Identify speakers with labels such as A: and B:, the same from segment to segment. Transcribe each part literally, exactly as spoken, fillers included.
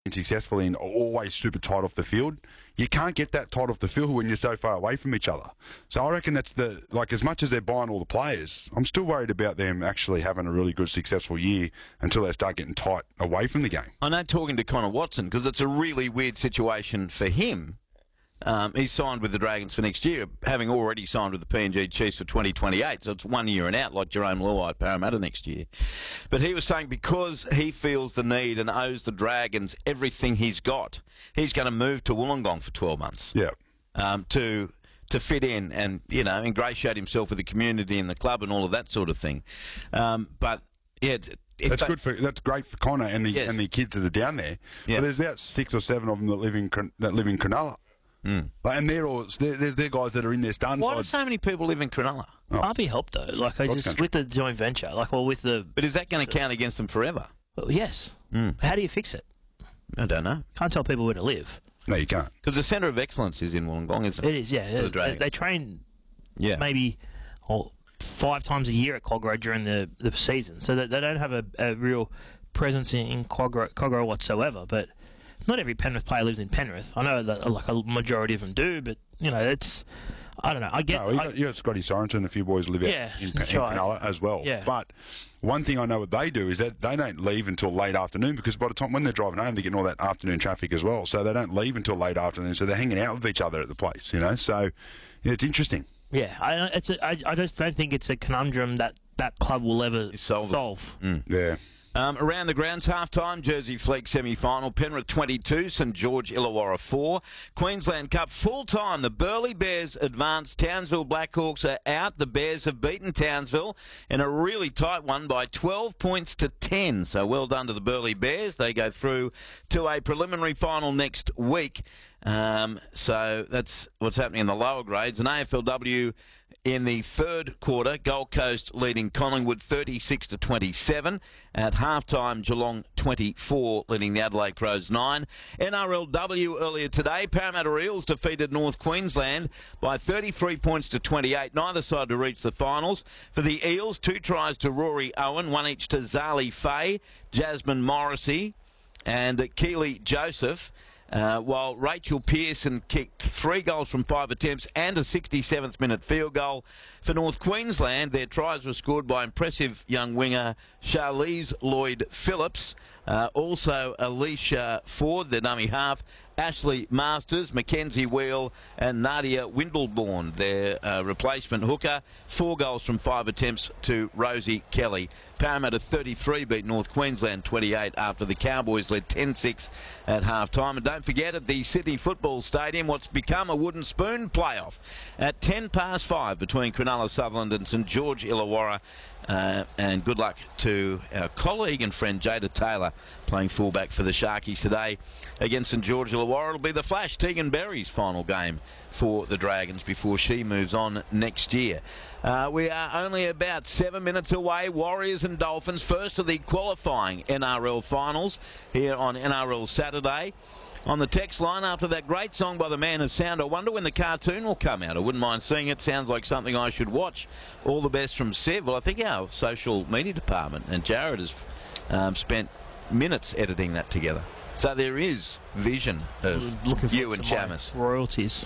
A: successful in always super tight off the field. You can't get that tight off the field when you're so far away from each other. So I reckon that's the, like, as much as they're buying all the players, I'm still worried about them actually having a really good, successful year until they start getting tight away from the game.
B: I know, talking to Connor Watson, because it's a really weird situation for him. Um, he's signed with the Dragons for next year, having already signed with the P N G Chiefs for twenty twenty-eight, so it's one year and out, like Jerome Luai at Parramatta next year. But he was saying because he feels the need and owes the Dragons everything he's got, he's going to move to Wollongong for twelve months.
A: Yeah.
B: Um, to to fit in and, you know, ingratiate himself with the community and the club and all of that sort of thing. Um, but, yeah... If
A: that's
B: they,
A: good for that's great for Connor and the
B: yes.
A: and the kids that are down there.
B: Yeah.
A: But there's about six or seven of them that live in that live in Cronulla.
B: Mm.
A: And they're all they're, they're, they're guys that are in their starting
B: Why
A: side.
B: do so many people live in Cronulla?
A: Oh.
C: Can't be helped though. Like I just
A: country.
C: with the joint venture, like well with the.
B: But is that going to count against them forever?
C: Well, yes.
B: Mm.
C: How do you fix it?
B: I don't know.
C: Can't tell people where to live.
A: No, you can't.
B: Because the centre of excellence is in Wollongong, isn't it?
C: It is, yeah.
B: For the
C: They,
B: Dragons.
C: they train
B: Yeah.
C: maybe oh, five times a year at Cogra during the, the season, so that they don't have a, a real presence in, in Cogra, Cogra whatsoever. But not every Penrith player lives in Penrith. I know that like a majority of them do, but you know it's I don't know. I get.
A: No, you
C: I,
A: got, you got Scotty Sorensen and a few boys live out
C: Yeah,
A: in, in
C: that's right.
A: Cronulla as well.
C: Yeah.
A: But one thing I know what they do is that they don't leave until late afternoon because by the time when they're driving home, they're getting all that afternoon traffic as well. So they don't leave until late afternoon. So they're hanging out with each other at the place, you know. So yeah, it's interesting.
C: yeah, I, it's a, I, I just don't think it's a conundrum that that club will ever
B: Solve it.
C: solve.
B: Mm.
A: Yeah.
B: Um, around the grounds, half-time, Jersey Flegg semi-final, Penrith twenty-two, St George Illawarra four. Queensland Cup full-time, the Burleigh Bears advance, Townsville Blackhawks are out. The Bears have beaten Townsville in a really tight one by twelve points to ten. So well done to the Burleigh Bears. They go through to a preliminary final next week. Um, so that's what's happening in the lower grades. And A F L W in the third quarter, Gold Coast leading Collingwood thirty-six to twenty-seven. At halftime, Geelong twenty-four, leading the Adelaide Crows nine. N R L W earlier today, Parramatta Eels defeated North Queensland by thirty-three points to twenty-eight. Neither side to reach the finals. For the Eels, two tries to Rory Owen, one each to Zali Faye, Jasmine Morrissey, and Keely Joseph. Uh, while Rachel Pearson kicked three goals from five attempts and a sixty-seventh minute field goal. For North Queensland, their tries were scored by impressive young winger Charlize Lloyd-Phillips, uh, also Alicia Ford, the dummy half, Ashley Masters, Mackenzie Wheel and Nadia Windleborn, their uh, replacement hooker. Four goals from five attempts to Rosie Kelly. Parramatta thirty-three beat North Queensland twenty-eight after the Cowboys led ten six at half-time. And don't forget, at the Sydney Football Stadium, what's become a wooden spoon playoff at ten past five between Cronulla Sutherland and St George Illawarra. Uh, and good luck to our colleague and friend Jada Taylor playing fullback for the Sharkies today against St George Illawarra. It'll be the Flash Tegan Berry's final game for the Dragons before she moves on next year. Uh, we are only about seven minutes away. Warriors and Dolphins, first of the qualifying N R L finals here on N R L Saturday. On the text line, after that great song by the Man of Sound, I wonder when the cartoon will come out. I wouldn't mind seeing it. Sounds like something I should watch. All the best from Sev. Well, I think our social media department and Jared has um, spent minutes editing that together. So there is vision of
C: Looking for
B: you and
C: some
B: Chamis.
C: royalties.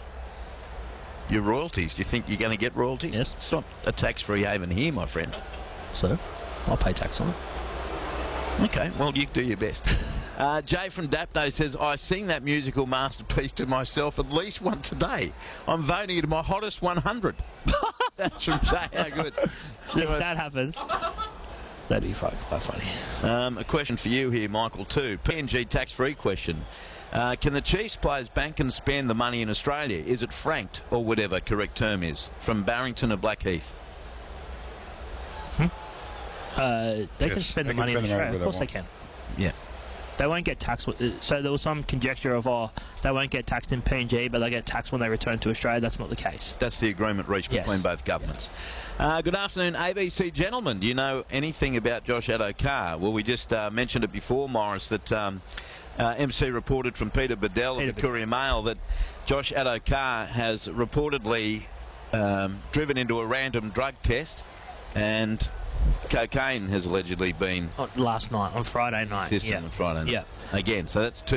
B: Your royalties. Do you think you're going to get royalties?
C: Yes.
B: It's not a tax-free haven here, my friend.
C: So, I'll pay tax on it.
B: Okay, well, you do your best. Uh, Jay from Dapno says, I sing that musical masterpiece to myself at least once a day. I'm voting it my hottest one hundred. That's from Jay. How good.
C: If that happens, that'd be quite funny.
B: Um, a question for you here, Michael, too. P N G tax-free question. Uh, can the Chiefs players bank and spend the money in Australia? Is it franked or whatever correct term is? From Barrington of Blackheath.
C: Hmm? Uh, they
A: Yes,
C: can spend
A: they
C: the
A: can
C: money in
A: spend the money
C: Australia.
A: where
C: Of
A: they
C: course they
A: want.
C: can.
B: Yeah.
C: They won't get taxed. with- So there was some conjecture of, oh, they won't get taxed in P N G, but they get taxed when they return to Australia. That's not the case.
B: That's the agreement reached
C: Yes.
B: between both governments. Uh, good afternoon, A B C gentlemen. Do you know anything about Josh Addo-Carr? Well, we just uh, mentioned it before, Morris, that um, uh, M C reported from Peter Bedell
C: Peter
B: of the Courier Mail that Josh Addo-Carr has reportedly um, driven into a random drug test and cocaine has allegedly been
C: Oh, last night, on Friday night.
B: system
C: yeah.
B: on Friday night.
C: Yeah.
B: Again, so that's two